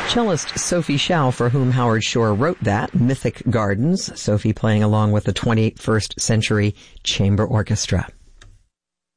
Cellist Sophie Shao, for whom Howard Shore wrote that, Mythic Gardens, Sophie playing along with the 21st Century Chamber Orchestra.